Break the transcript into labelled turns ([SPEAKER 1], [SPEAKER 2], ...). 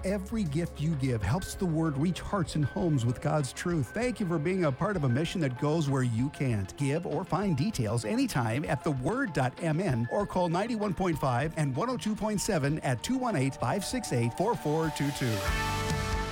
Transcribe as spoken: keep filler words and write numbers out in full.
[SPEAKER 1] every gift you give helps the Word reach hearts and homes with God's truth. Thank you for being a part of a mission that goes where you can't. Give or find details anytime at the word dot m n or call ninety-one point five and one oh two point seven at two one eight, five six eight, four four two two.